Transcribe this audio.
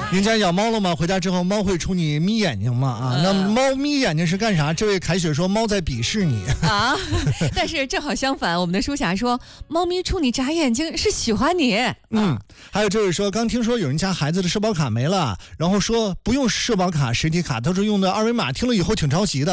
您家养猫了吗？回家之后猫会冲你眯眼睛吗？啊，那猫眯眼睛是干啥？这位凯雪说猫在鄙视你啊，但是正好相反，我们的舒霞说猫咪冲你眨眼睛是喜欢你。 还有这位说刚听说有人家孩子的社保卡没了，然后说不用社保卡实体卡，他说用的二维码，听了以后挺着急的。